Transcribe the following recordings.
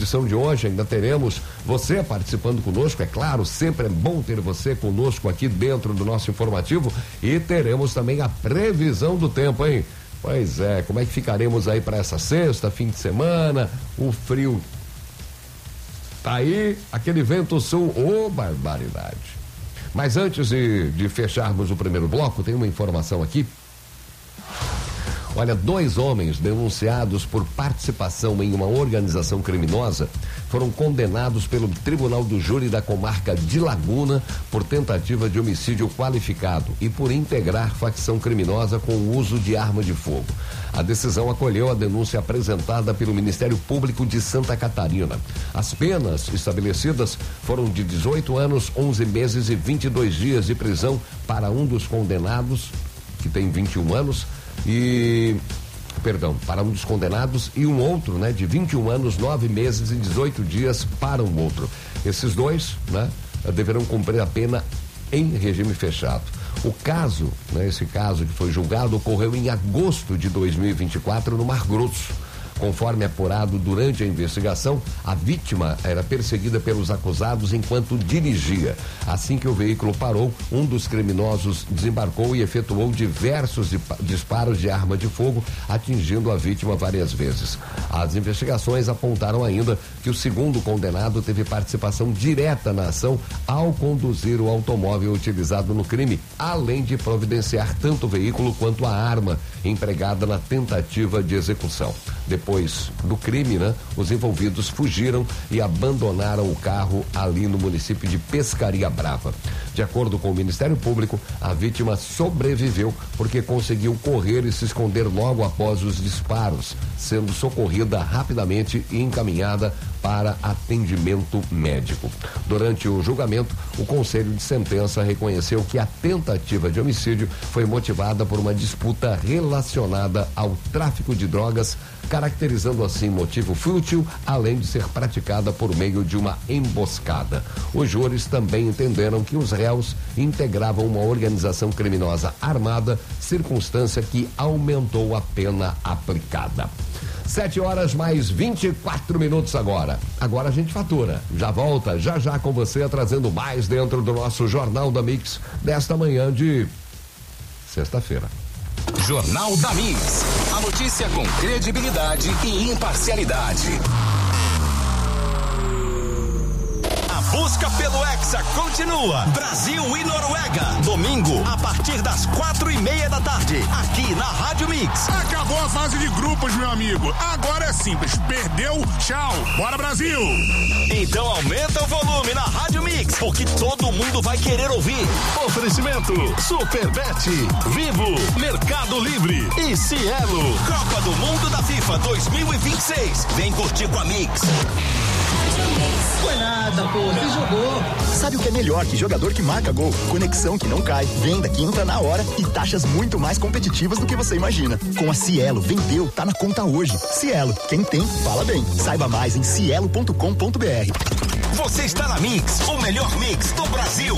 edição de hoje ainda teremos você participando conosco, é claro, sempre é bom ter você conosco aqui dentro do nosso informativo, e teremos também a previsão do tempo, hein? Pois é, como é que ficaremos aí para essa sexta, fim de semana? O frio tá aí, aquele vento sul, barbaridade. Mas antes de fecharmos o primeiro bloco, tem uma informação aqui. Olha, 2 homens denunciados por participação em uma organização criminosa foram condenados pelo Tribunal do Júri da Comarca de Laguna por tentativa de homicídio qualificado e por integrar facção criminosa com o uso de arma de fogo. A decisão acolheu a denúncia apresentada pelo Ministério Público de Santa Catarina. As penas estabelecidas foram de 18 anos, 11 meses e 22 dias de prisão para um dos condenados, que tem 21 anos, para um dos condenados, e um outro, né, de 21 anos, 9 meses e 18 dias para um outro. Esses dois, né, deverão cumprir a pena em regime fechado. O caso, né, esse caso que foi julgado, ocorreu em agosto de 2024 no Mar Grosso. Conforme apurado durante a investigação, a vítima era perseguida pelos acusados enquanto dirigia. Assim que o veículo parou, um dos criminosos desembarcou e efetuou diversos disparos de arma de fogo, atingindo a vítima várias vezes. As investigações apontaram ainda que o segundo condenado teve participação direta na ação ao conduzir o automóvel utilizado no crime, além de providenciar tanto o veículo quanto a arma empregada na tentativa de execução. Depois do crime, né, os envolvidos fugiram e abandonaram o carro ali no município de Pescaria Brava. De acordo com o Ministério Público, a vítima sobreviveu porque conseguiu correr e se esconder logo após os disparos, sendo socorrida rapidamente e encaminhada para atendimento médico. Durante o julgamento, o Conselho de Sentença reconheceu que a tentativa de homicídio foi motivada por uma disputa relacionada ao tráfico de drogas, caracterizando assim motivo fútil, além de ser praticada por meio de uma emboscada. Os júris também entenderam que os réus integravam uma organização criminosa armada, circunstância que aumentou a pena aplicada. 7h mais 24 minutos agora. Agora a gente fatura. Já volta, já com você, trazendo mais dentro do nosso Jornal da Mix desta manhã de sexta-feira. Jornal da Mix. A notícia com credibilidade e imparcialidade. A busca pelo Hexa continua. Brasil e Noruega. Domingo, a partir das 4:30 da tarde. Aqui na Rádio Mix. Acabou a fase de grupos, meu amigo. Agora é simples. Perdeu, tchau. Bora, Brasil! Então aumenta o volume na Rádio Mix, porque todo mundo vai querer ouvir. Oferecimento: Superbet, Vivo, Mercado Livre e Cielo. Copa do Mundo da FIFA 2026. Vem curtir com a Mix. Foi nada, pô, você jogou. Sabe o que é melhor que jogador que marca gol? Conexão que não cai, venda que entra na hora e taxas muito mais competitivas do que você imagina. Com a Cielo, vendeu, tá na conta hoje. Cielo, quem tem, fala bem. Saiba mais em cielo.com.br. Você está na Mix, o melhor mix do Brasil.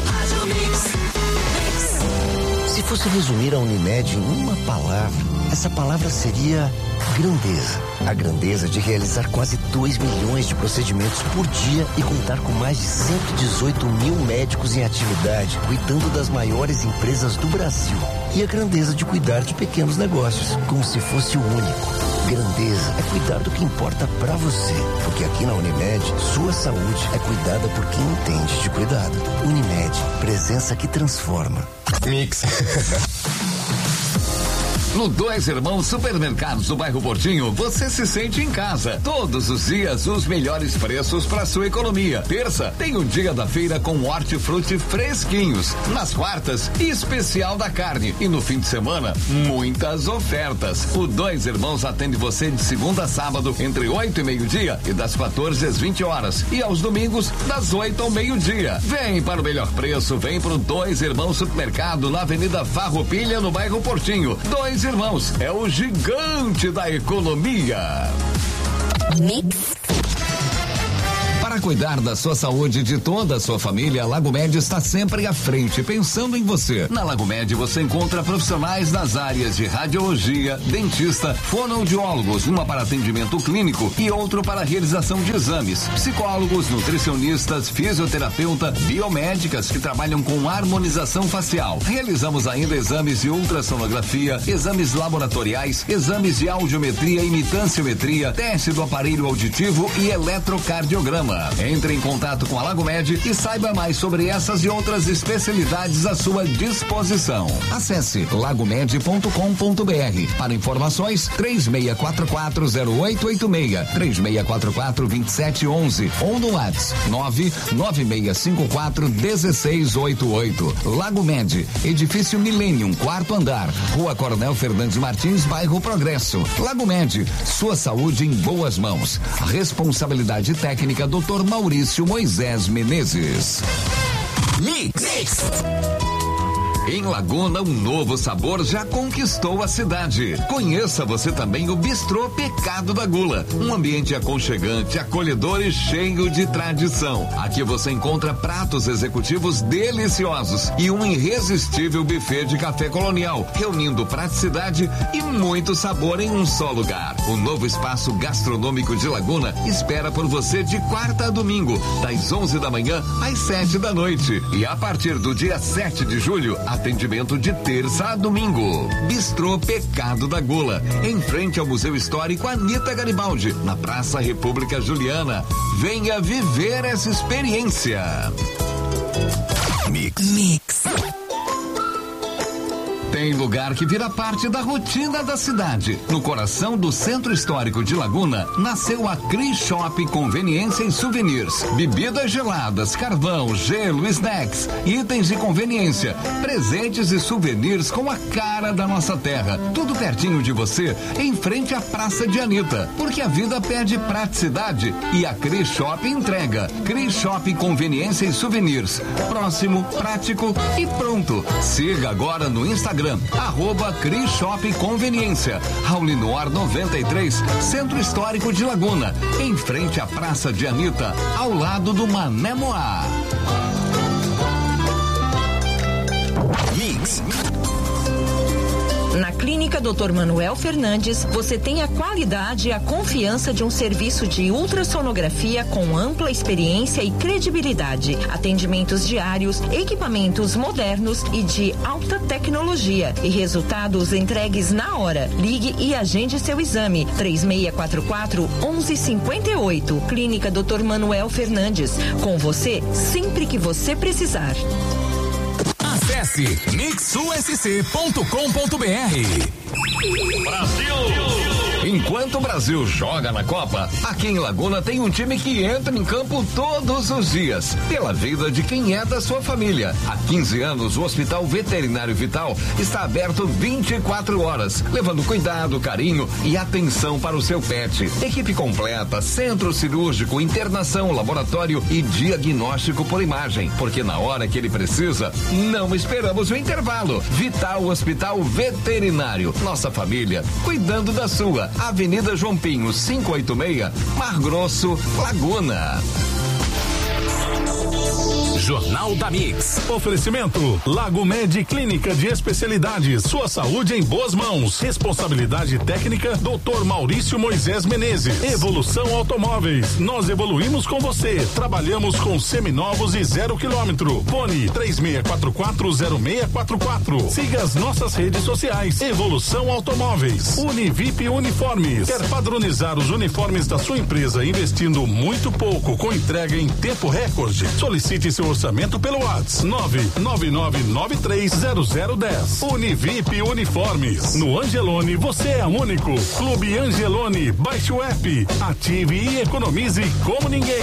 Se fosse resumir a Unimed em uma palavra, essa palavra seria grandeza. A grandeza de realizar quase 2 milhões de procedimentos por dia e contar com mais de 118 mil médicos em atividade, cuidando das maiores empresas do Brasil. E a grandeza de cuidar de pequenos negócios, como se fosse o único. Grandeza é cuidar do que importa pra você, porque aqui na Unimed, sua saúde é cuidada por quem entende de cuidado. Unimed, presença que transforma. Mix. No Dois Irmãos Supermercados do bairro Portinho, você se sente em casa. Todos os dias, os melhores preços para sua economia. Terça, tem o dia da feira com hortifruti fresquinhos. Nas quartas, especial da carne. E no fim de semana, muitas ofertas. O Dois Irmãos atende você de segunda a sábado, entre 8 e meio-dia e das 14 às 20 horas. E aos domingos, das 8 ao meio-dia. Vem para o melhor preço, vem pro Dois Irmãos Supermercado, na Avenida Farroupilha, no bairro Portinho. Dois Irmãos, é o gigante da economia. Mix. Para Para cuidar da sua saúde e de toda a sua família, a Lago Med está sempre à frente, pensando em você. Na Lago Med você encontra profissionais nas áreas de radiologia, dentista, fonoaudiólogos, uma para atendimento clínico e outro para realização de exames, psicólogos, nutricionistas, fisioterapeuta, biomédicas que trabalham com harmonização facial. Realizamos ainda exames de ultrassonografia, exames laboratoriais, exames de audiometria e mitanciometria, teste do aparelho auditivo e eletrocardiograma. Entre em contato com a Lago Med e saiba mais sobre essas e outras especialidades à sua disposição. Acesse lagomed.com.br. Para informações, 36440886, 36442711 ou no WhatsApp 996541688. Lago Med, edifício Millennium, 4º andar, Rua Coronel Fernandes Martins, bairro Progresso. Lago Med, sua saúde em boas mãos. Responsabilidade técnica Dr. Maurício Moisés Menezes. Mix. Em Laguna, um novo sabor já conquistou a cidade. Conheça você também o Bistrô Pecado da Gula. Um ambiente aconchegante, acolhedor e cheio de tradição. Aqui você encontra pratos executivos deliciosos e um irresistível buffet de café colonial, reunindo praticidade e muito sabor em um só lugar. O novo espaço gastronômico de Laguna espera por você de quarta a domingo, das 11 da manhã às 7 da noite. E a partir do dia 7 de julho, atendimento de terça a domingo. Bistrô Pecado da Gula, em frente ao Museu Histórico Anita Garibaldi, na Praça República Juliana. Venha viver essa experiência. Mix. Tem lugar que vira parte da rotina da cidade. No coração do Centro Histórico de Laguna, nasceu a Cris Shop Conveniência e Souvenirs. Bebidas geladas, carvão, gelo, snacks, itens de conveniência, presentes e souvenirs com a cara da nossa terra. Tudo pertinho de você, em frente à Praça de Anita. Porque a vida pede praticidade e a Cris Shop entrega. Cris Shop Conveniência e Souvenirs. Próximo, prático e pronto. Siga agora no Instagram, @Cris Shop Conveniência, Raulinor 93, Centro Histórico de Laguna, em frente à Praça de Anita, ao lado do Mané Moá. Mix. Na Clínica Dr. Manuel Fernandes, você tem a qualidade e a confiança de um serviço de ultrassonografia com ampla experiência e credibilidade. Atendimentos diários, equipamentos modernos e de alta tecnologia e resultados entregues na hora. Ligue e agende seu exame. 3644-1158. Clínica Dr. Manuel Fernandes. Com você sempre que você precisar. Acesse mixusc.com.br. Brasil! Enquanto o Brasil joga na Copa, aqui em Laguna tem um time que entra em campo todos os dias, pela vida de quem é da sua família. Há 15 anos, o Hospital Veterinário Vital está aberto 24 horas, levando cuidado, carinho e atenção para o seu pet. Equipe completa, centro cirúrgico, internação, laboratório e diagnóstico por imagem, porque na hora que ele precisa, não esperamos o intervalo. Vital Hospital Veterinário, nossa família, cuidando da sua. Avenida João Pinho, 586, Mar Grosso, Laguna. Jornal da Mix. Oferecimento Lago Med Clínica de Especialidades. Sua saúde em boas mãos. Responsabilidade técnica Dr. Maurício Moisés Menezes. Evolução Automóveis. Nós evoluímos com você. Trabalhamos com seminovos e 0 km. Fone 36440644. Siga as nossas redes sociais. Evolução Automóveis. Univip Uniformes. Quer padronizar os uniformes da sua empresa investindo muito pouco com entrega em tempo recorde? Solicite seu orçamento pelo WhatsApp 999930010. Univip Uniformes. No Angelone você é único. Clube Angelone. Baixe o app, ative e economize como ninguém.